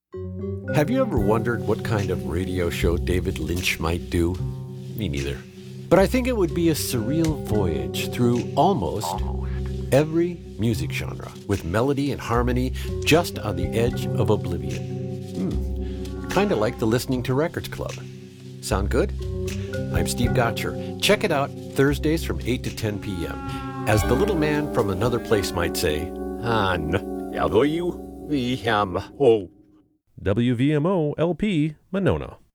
Have you ever wondered what kind of radio show David Lynch might do? Me neither. But I think it would be a surreal voyage through almost every music genre, with melody and harmony just on the edge of oblivion. Kind of like the Listening to Records Club. Sound good? I'm Steve Gotcher. Check it out Thursdays from 8 to 10 p.m. As the little man from another place might say, WVMO LP Monona.